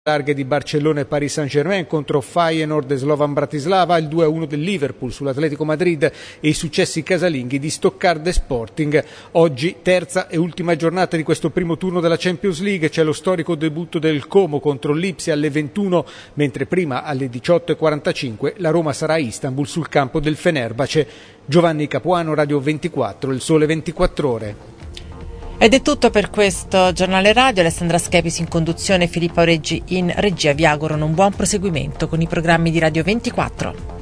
larghe di Barcellona e Paris Saint-Germain contro Feyenoord e Slovan Bratislava, il 2-1 del Liverpool sull'Atletico Madrid e i successi casalinghi di Stoccarda e Sporting. Oggi terza e ultima giornata di questo primo turno della Champions League, c'è lo storico debutto del Como contro l'Ipsia alle 21, mentre prima alle 18:45 la Roma sarà a Istanbul sul campo del Fenerbahce. Giovanni Capuano, Radio 24, il Sole 24 Ore. Ed è tutto per questo giornale radio. Alessandra Schepis in conduzione, Filippo Aureggi in regia. Vi augurano un buon proseguimento con i programmi di Radio 24.